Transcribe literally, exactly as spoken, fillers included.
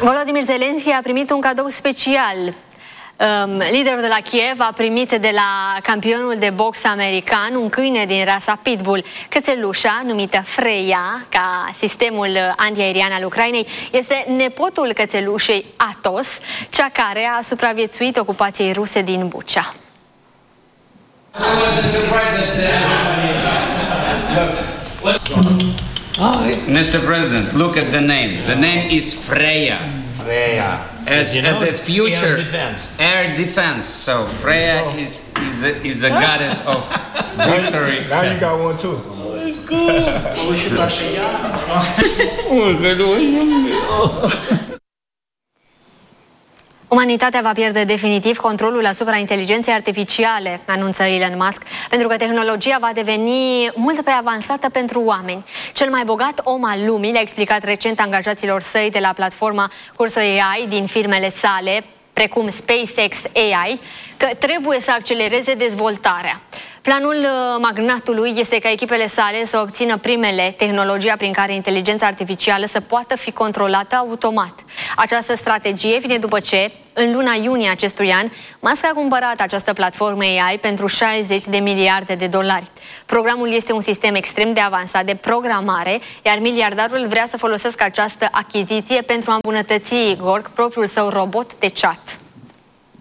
Volodymyr Zelensky a primit un cadou special. Um, liderul de la Kiev a primit de la campionul de box american un câine din rasa Pitbull. Cățelușa, numită Freya, ca sistemul antiaerian al Ucrainei, este nepotul cățelușei Atos, cea care a supraviețuit ocupației ruse din Bucha. mister President, look at the name. The name is Freya. Freya. As You know, the future air defense. air defense. So Freya is is a, is a goddess of victory. Now you got one too. It's cool. Umanitatea va pierde definitiv controlul asupra inteligenței artificiale, anunță Elon Musk, pentru că tehnologia va deveni mult prea avansată pentru oameni. Cel mai bogat om al lumii le-a explicat recent angajaților săi de la platforma Cursor A I din firmele sale, precum SpaceX A I, că trebuie să accelereze dezvoltarea. Planul magnatului este ca echipele sale să obțină primele tehnologia prin care inteligența artificială să poată fi controlată automat. Această strategie vine după ce, în luna iunie acestui an, Musk a cumpărat această platformă A I pentru șaizeci de miliarde de dolari. Programul este un sistem extrem de avansat de programare, iar miliardarul vrea să folosească această achiziție pentru a îmbunătăți Gorg, propriul său robot de chat.